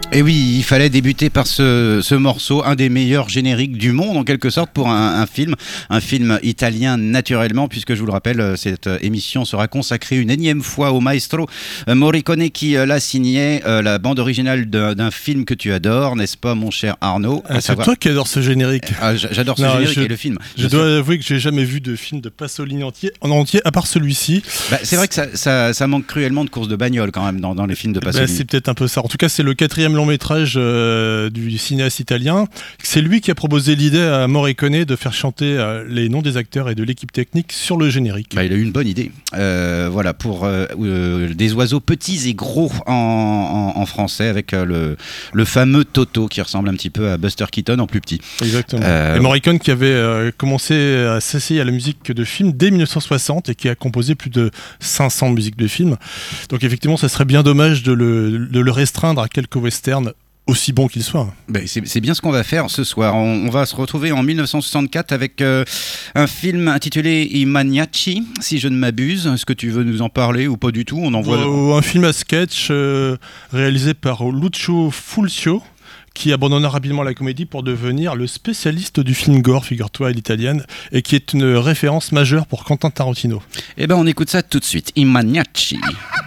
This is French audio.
Et oui, il fallait débuter par ce morceau, un des meilleurs génériques du monde en quelque sorte pour un film italien naturellement, puisque je vous le rappelle, cette émission sera consacrée une énième fois au maestro Morricone qui l'a signé, la bande originale d'un film que tu adores, n'est-ce pas mon cher Arnaud? C'est toi qui adore ce générique. J'adore ce générique et le film. Je dois avouer que j'ai jamais vu de film de Pasolini en entier à part celui-ci. C'est vrai que ça manque cruellement de courses de bagnole quand même dans les films de Pasolini. C'est peut-être un peu ça. En tout cas, c'est le 4e long métrage du cinéaste italien. C'est lui qui a proposé l'idée à Morricone de faire chanter les noms des acteurs et de l'équipe technique sur le générique. Il a eu une bonne idée. Voilà, pour des oiseaux petits et gros en français, avec le fameux Toto qui ressemble un petit peu à Buster Keaton en plus petit. Exactement. Et Morricone qui avait commencé à s'essayer à la musique de films dès 1960 et qui a composé plus de 500 musiques de films. Donc effectivement, ça serait bien dommage de le restreindre à quelques westerns aussi bon qu'il soit. C'est bien ce qu'on va faire ce soir. On va se retrouver en 1964 avec un film intitulé I Maniaci, si je ne m'abuse. Est-ce que tu veux nous en parler ou pas du tout? Un film à sketch réalisé par Lucio Fulcio, qui abandonna rapidement la comédie pour devenir le spécialiste du film gore, figure-toi, à l'italienne, et qui est une référence majeure pour Quentin Tarantino. On écoute ça tout de suite. I Maniaci.